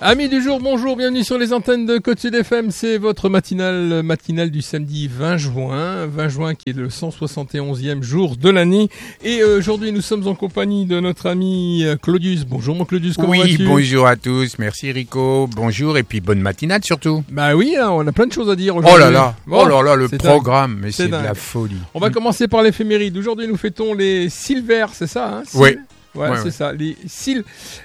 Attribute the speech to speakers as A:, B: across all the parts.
A: Amis du jour, bonjour, bienvenue sur les antennes de Côte Sud FM, c'est votre matinale du samedi 20 juin qui est le 171e jour de l'année. Et aujourd'hui, nous sommes en compagnie de notre ami Claudius. Bonjour mon Claudius, comment vas-tu ?
B: Oui, bonjour à tous, merci Rico, bonjour et puis bonne matinale surtout.
A: Bah oui, hein, on a plein de choses à dire aujourd'hui.
B: Oh là là, le programme,
A: dingue.
B: Mais c'est de la folie.
A: On va commencer par l'éphéméride. Aujourd'hui, nous fêtons les Silver, c'est ça hein,
B: Oui.
A: Ouais, c'est ça. Les Silver.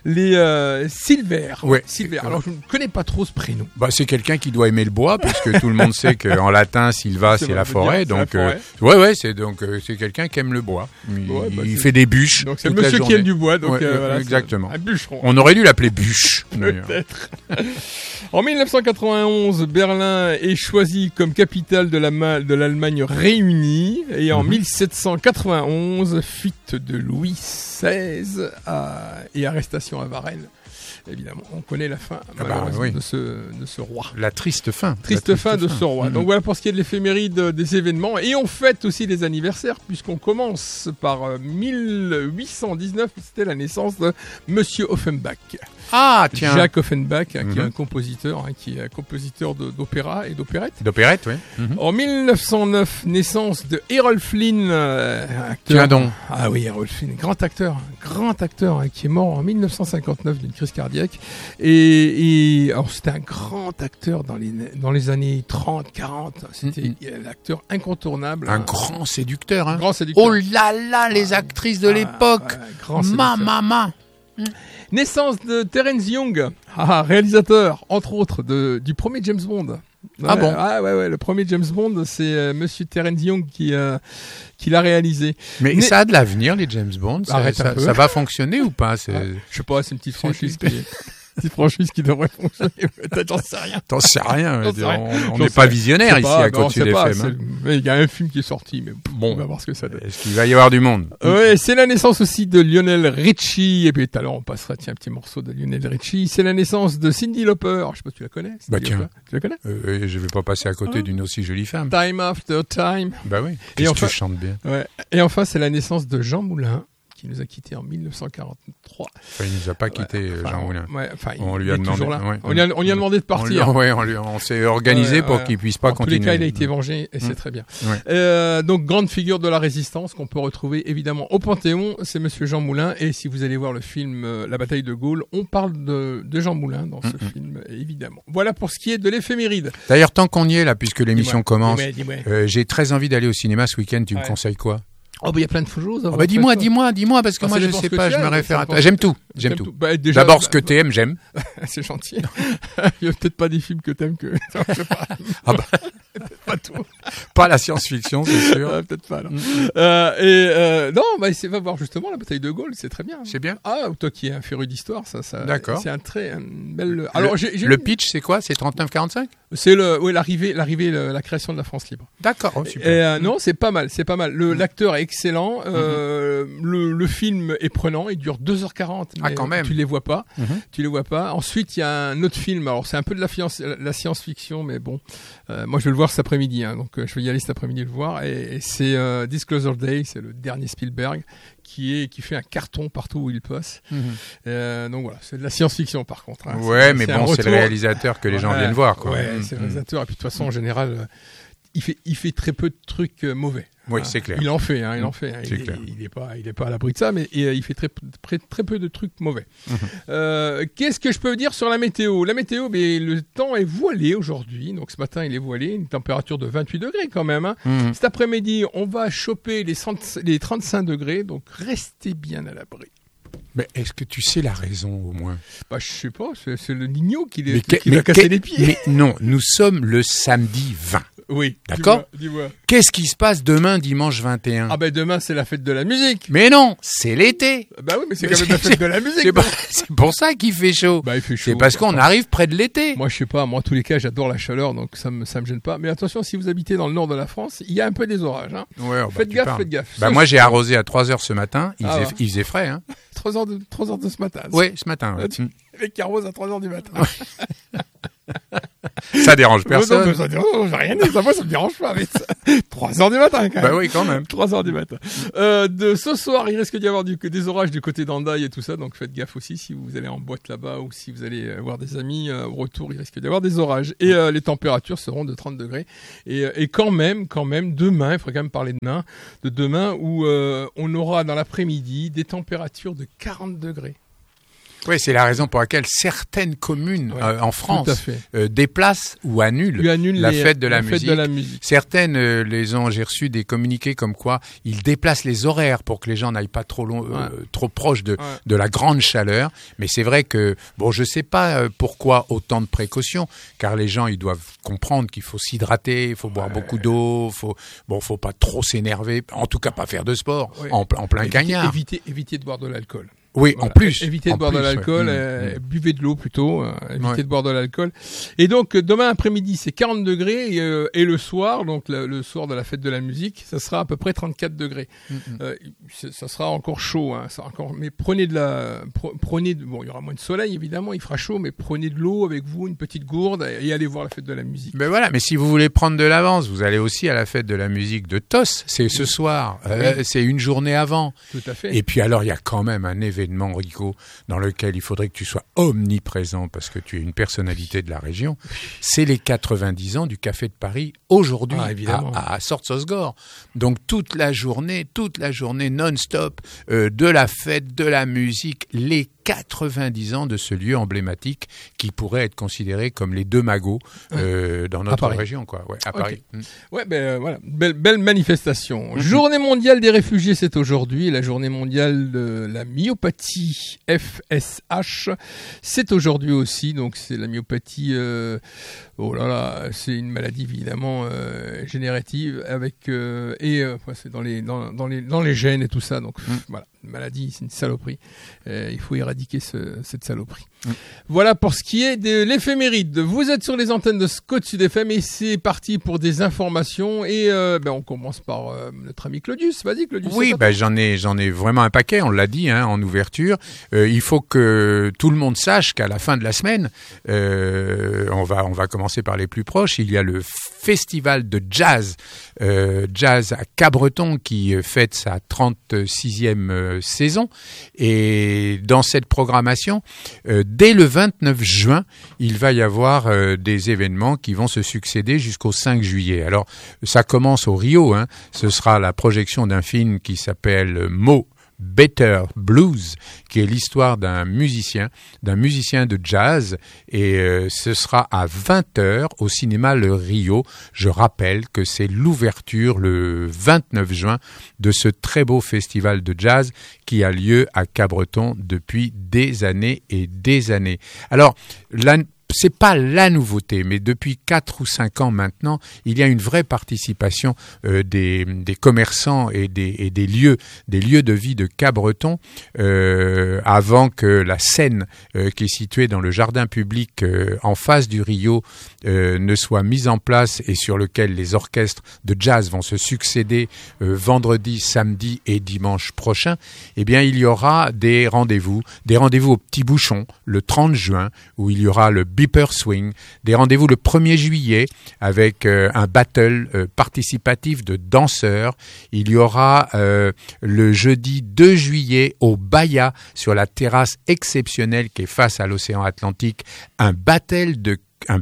B: Ouais.
A: Silver. Alors, je ne connais pas trop ce prénom.
B: Bah, c'est quelqu'un qui doit aimer le bois, puisque tout le monde sait qu'en latin, Silva, c'est la forêt. Donc, c'est quelqu'un qui aime le bois. Il fait des bûches.
A: Donc, c'est le monsieur qui aime du bois. Donc, voilà,
B: exactement.
A: Un bûcheron.
B: On aurait dû l'appeler bûche.
A: Peut-être. En 1991, Berlin est choisi comme capitale de l'Allemagne réunie. Et en 1791, fuite de Louis XVI et arrestation à Varennes. Évidemment, on connaît la fin de ce roi.
B: La triste fin.
A: Triste fin de ce roi. Donc voilà pour ce qui est de l'éphéméride des événements. Et on fête aussi des anniversaires, puisqu'on commence par 1819, c'était la naissance de Monsieur Offenbach.
B: Ah, tiens.
A: Jacques Offenbach, qui est un compositeur, d'opéra et d'opérette.
B: D'opérette, oui.
A: En 1909, naissance de Errol Flynn, acteur.
B: Tiens donc.
A: Ah oui, Errol Flynn, grand acteur, qui est mort en 1959 d'une crise cardiaque. Et alors c'était un grand acteur dans les années 30, 40. C'était l'acteur incontournable.
B: Un grand séducteur, hein.
A: Grand séducteur.
B: Oh là là, les actrices de l'époque.
A: Grand séducteur.
B: Maman.
A: Naissance de Terence Young, réalisateur, entre autres, du premier James Bond.
B: Ah bon ?
A: Ouais, le premier James Bond, c'est Monsieur Terence Young qui l'a réalisé.
B: Mais ça a de l'avenir, les James Bond. Ça va fonctionner ou pas ?
A: Je sais pas, c'est une petite franchise qui devrait fonctionner. Peut-être, j'en sais rien.
B: T'en sais rien. On n'est pas visionnaire ici à Côte Sud FM.
A: Il y a un film qui est sorti, mais bon, on va voir ce que ça donne.
B: Est-ce qu'il va y avoir du monde ?
A: Ouais, c'est la naissance aussi de Lionel Richie. Et puis tout à l'heure, on passera un petit morceau de Lionel Richie. C'est la naissance de Cyndi Lauper. Je sais pas si tu la connais.
B: Tiens.
A: Tu la connais ?
B: Je vais pas passer à côté d'une aussi jolie femme.
A: Time After Time.
B: Bah oui. Qu'est-ce que tu chantes bien.
A: Ouais. Et enfin, c'est la naissance de Jean Moulin, qui nous a quittés en 1943.
B: Enfin, il nous a pas quitté, Jean Moulin.
A: On lui a demandé. On lui a demandé de partir.
B: On s'est organisé pour qu'il puisse pas continuer.
A: En tous les cas, il a été vengé et c'est très bien. Donc, grande figure de la résistance qu'on peut retrouver évidemment au Panthéon, c'est Monsieur Jean Moulin. Et si vous allez voir le film La bataille de Gaulle, on parle de Jean Moulin dans ce film, évidemment. Voilà pour ce qui est de l'éphéméride.
B: D'ailleurs, tant qu'on y est là, puisque l'émission commence,
A: dis-moi.
B: j'ai très envie d'aller au cinéma ce week-end. Tu me conseilles quoi ?
A: Oh, il y a plein de choses.
B: Dis-moi, parce que moi, je sais pas, je me réfère à toi. J'aime tout.
A: Déjà,
B: d'abord, ce que t'aimes, j'aime.
A: C'est gentil. Il y a peut-être pas des films que t'aimes que, je sais pas. Peut-être pas tout.
B: Pas la science-fiction, c'est sûr.
A: Peut-être pas, non. Va voir justement la bataille de Gaulle, c'est très bien.
B: C'est bien.
A: Ah, toi qui es un féru d'histoire, ça.
B: D'accord.
A: C'est un bel. Alors,
B: le pitch, c'est quoi? C'est 39-45?
A: C'est l'arrivée, la création de la France libre.
B: D'accord. Oh, super.
A: Non, c'est pas mal. L'acteur est excellent. Le film est prenant. Il dure 2h40. Mais
B: quand même.
A: Tu les vois pas. Ensuite, il y a un autre film. Alors, c'est un peu de la science-fiction, mais bon. Moi, je vais le voir cet après-midi. Donc, je vais y aller cet après-midi le voir. Et c'est Disclosure Day. C'est le dernier Spielberg qui fait un carton partout où il passe. Donc voilà, c'est de la science-fiction par contre.
B: Mais bon, c'est le réalisateur que les gens viennent voir, quoi.
A: C'est le réalisateur. Et puis de toute façon, en général, il fait très peu de trucs mauvais.
B: Oui, c'est clair.
A: Il en fait.
B: C'est clair.
A: Il est pas à l'abri de ça, mais il fait très peu de trucs mauvais. Qu'est-ce que je peux dire sur la météo ? La météo, le temps est voilé aujourd'hui. Donc ce matin, il est voilé, une température de 28 degrés quand même. Cet après-midi, on va choper les 35 degrés, donc restez bien à l'abri.
B: Mais est-ce que tu sais la raison au moins ?
A: Je sais pas, c'est le Niño qui lui a cassé les pieds.
B: Mais non, nous sommes le samedi 20.
A: Oui.
B: D'accord ?
A: Dis-moi.
B: Qu'est-ce qui se passe demain, dimanche 21 ?
A: Demain, c'est la fête de la musique.
B: Mais non, c'est l'été.
A: Oui, mais c'est quand même la fête de la musique.
B: C'est pour ça qu'il fait chaud.
A: Il fait chaud.
B: C'est parce qu'on arrive près de l'été.
A: Moi, je sais pas. Moi, en tous les cas, j'adore la chaleur, donc ça me gêne pas. Mais attention, si vous habitez dans le nord de la France, il y a un peu des orages. Faites gaffe.
B: Moi, j'ai arrosé à 3h ce matin. Il faisait frais.
A: 3h de ce matin.
B: Oui, ce matin.
A: Les qui arrosent à 3h du matin.
B: Ça dérange personne.
A: Non, ça dérange rien. Ça me dérange pas. Mais 3h du matin, quand même.
B: Bah oui, quand même.
A: 3h du matin. De ce soir, il risque d'y avoir des orages du côté d'Hendaye et tout ça. Donc, faites gaffe aussi si vous allez en boîte là-bas ou si vous allez voir des amis. Au retour, il risque d'y avoir des orages. Et les températures seront de 30 degrés. Et quand même, demain, il faudrait quand même parler de demain où on aura dans l'après-midi des températures de 40 degrés.
B: Oui, c'est la raison pour laquelle certaines communes en France déplacent ou annulent la fête de la musique. Certaines j'ai reçu des communiqués comme quoi ils déplacent les horaires pour que les gens n'aillent pas trop proche de la grande chaleur. Mais c'est vrai que, je sais pas pourquoi autant de précautions, car les gens, ils doivent comprendre qu'il faut s'hydrater, il faut boire beaucoup d'eau, faut pas trop s'énerver, en tout cas pas faire de sport en plein cagnard.
A: Éviter de boire de l'alcool.
B: Oui, en plus.
A: Évitez de boire de l'alcool, buvez de l'eau plutôt, évitez de boire de l'alcool. Et donc, demain après-midi, c'est 40 degrés, et le soir, donc le soir de la fête de la musique, ça sera à peu près 34 degrés. Ça sera encore chaud, mais prenez il y aura moins de soleil, évidemment, il fera chaud, mais prenez de l'eau avec vous, une petite gourde, et allez voir la fête de la musique.
B: Mais voilà, mais si vous voulez prendre de l'avance, vous allez aussi à la fête de la musique de TOS, c'est ce soir, c'est une journée avant.
A: Tout à fait.
B: Et puis alors, il y a quand même un événement, Rico, dans lequel il faudrait que tu sois omniprésent parce que tu es une personnalité de la région. C'est les 90 ans du Café de Paris aujourd'hui à Sorts-Sosgor. Donc toute la journée non-stop de la fête, de la musique, les 90 ans de ce lieu emblématique qui pourrait être considéré comme les deux magots dans notre région, quoi. Ouais, à Paris.
A: Ouais, voilà, belle manifestation. Journée mondiale des réfugiés, c'est aujourd'hui. La journée mondiale de la myopathie FSH, c'est aujourd'hui aussi. Donc c'est la myopathie. C'est une maladie évidemment générative avec c'est dans les gènes et tout ça. Donc voilà. Maladie, c'est une saloperie. Il faut éradiquer cette saloperie. Voilà pour ce qui est de l'éphéméride. Vous êtes sur les antennes de Scott Sud FM et c'est parti pour des informations. Et on commence par notre ami Claudius. Vas-y, Claudius.
B: Oui, j'en ai vraiment un paquet. On l'a dit en ouverture. Il faut que tout le monde sache qu'à la fin de la semaine, on va commencer par les plus proches. Il y a le festival de jazz à Cabreton qui fête sa 36e saison. Et dans cette programmation, dès le 29 juin, il va y avoir des événements qui vont se succéder jusqu'au 5 juillet. Alors, ça commence au Rio. Ce sera la projection d'un film qui s'appelle Mo Better Blues, qui est l'histoire d'un musicien de jazz, et ce sera à 20h au cinéma Le Rio. Je rappelle que c'est l'ouverture le 29 juin de ce très beau festival de jazz qui a lieu à Cabreton depuis des années et des années. Alors, c'est pas la nouveauté, mais depuis 4 ou 5 ans maintenant, il y a une vraie participation des commerçants et des lieux de vie de Cabreton avant que la scène qui est située dans le jardin public en face du Rio ne soit mise en place et sur lequel les orchestres de jazz vont se succéder vendredi, samedi et dimanche prochain. Eh bien, il y aura des rendez-vous au Petit Bouchon le 30 juin où il y aura le Beeper Swing, des rendez-vous le 1er juillet avec un battle participatif de danseurs. Il y aura le jeudi 2 juillet au Bahia, sur la terrasse exceptionnelle qui est face à l'océan Atlantique, un battle de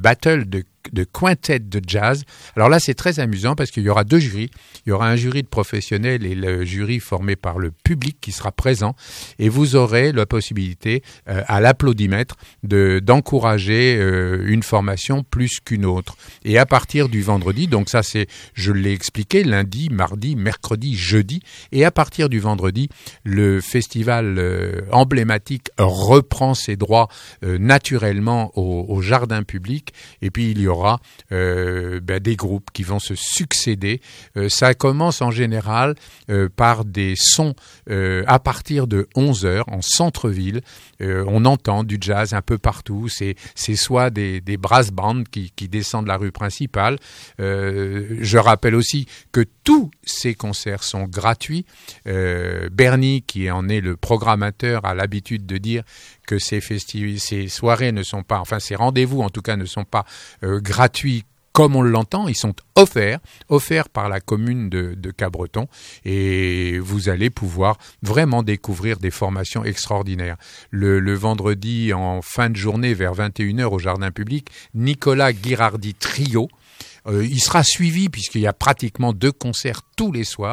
B: quintet de jazz. Alors là, c'est très amusant parce qu'il y aura 2 jurys. Il y aura un jury de professionnels et le jury formé par le public qui sera présent. Et vous aurez la possibilité, à l'applaudimètre, d'encourager une formation plus qu'une autre. Et à partir du vendredi, donc ça c'est, je l'ai expliqué, lundi, mardi, mercredi, jeudi. Et à partir du vendredi, le festival emblématique reprend ses droits naturellement au jardin public. Et puis il y aura des groupes qui vont se succéder. Ça commence en général par des sons à partir de 11h en centre-ville. On entend du jazz un peu partout. C'est soit des brass bands qui descendent la rue principale. Je rappelle aussi que tous ces concerts sont gratuits. Bernie, qui en est le programmateur, a l'habitude de dire que ces soirées ne sont pas, enfin ces rendez-vous en tout cas ne sont pas gratuits comme on l'entend, ils sont offerts par la commune de Cabreton, et vous allez pouvoir vraiment découvrir des formations extraordinaires. Le vendredi en fin de journée vers 21h au jardin public, Nicolas Ghirardi Trio. Il sera suivi puisqu'il y a pratiquement 2 concerts tous les soirs.